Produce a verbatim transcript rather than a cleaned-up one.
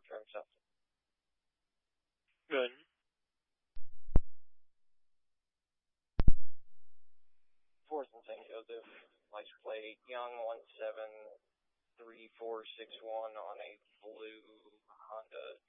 from something. Good. Fourth and Saint Joseph. License plate Young one seven three four six one on a blue Honda